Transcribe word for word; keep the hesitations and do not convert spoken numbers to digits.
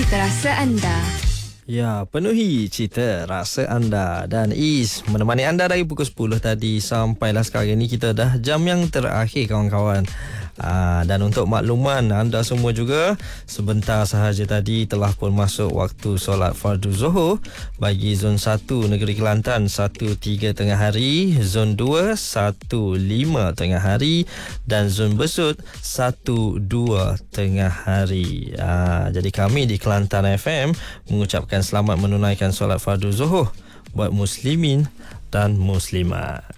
cita rasa anda. Ya, penuhi cita rasa anda. Dan Is menemani anda dari pukul sepuluh tadi sampailah sekarang ini. Kita dah jam yang terakhir, kawan-kawan. Aa, dan untuk makluman anda semua juga, sebentar sahaja tadi telah pun masuk waktu solat fardu Zuhur bagi zon satu Negeri Kelantan satu tiga tengah hari, zon dua satu lima tengah hari dan zon Besut satu dua tengah hari. Aa, jadi kami di Kelantan F M mengucapkan selamat menunaikan solat fardu Zuhur buat muslimin dan muslimat.